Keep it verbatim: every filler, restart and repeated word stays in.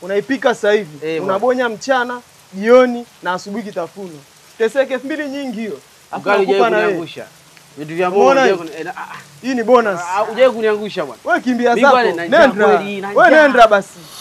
Unaipika sasa hivi. Eh, unabonya mchana, jioni na asubuhi kitafuno. Teseke elfu mbili nyingi hiyo. Ugali hujawahi kuniangusha. Vitu vya Mungu hii ni bonus. Hujawahi kuniangusha bwana. Wewe kimbia zako. Nenda. Wewe nenda basi.